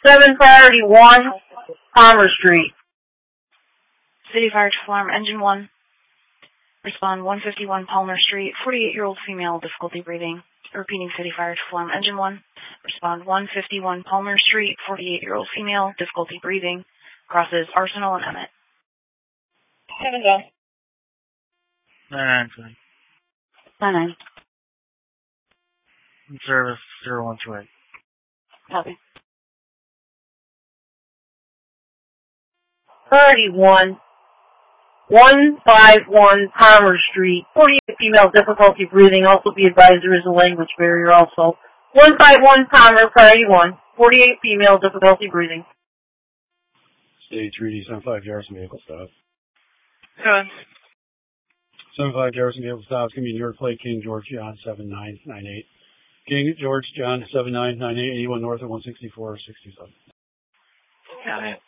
7 Priority 1, Palmer Street. City Fire Chief Alarm, Engine 1. Respond 151 Palmer Street, 48-year-old female, difficulty breathing. Repeating City Fire Chief Alarm, Engine 1. Respond 151 Palmer Street, 48-year-old female, difficulty breathing. Crosses Arsenal and Emmett. 7 go. 993. 9-9. Service 0128. Copy. Priority 1, 151 Palmer Street, 48 female, difficulty breathing. Also be advised there is a language barrier also. 151 Palmer, Priority 1, 48 female, difficulty breathing. State 3D 75 Garrison vehicle stop. Good. 75 Garrison vehicle stop. It's going to be New York Plate King George John 7998. King George John 7998, 81 north of 164 67. Got it.